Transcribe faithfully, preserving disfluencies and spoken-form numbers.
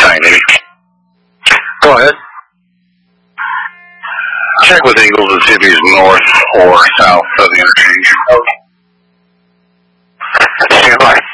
Tiny. Go ahead. Check with Eagles to see if he's north or south of the interchange.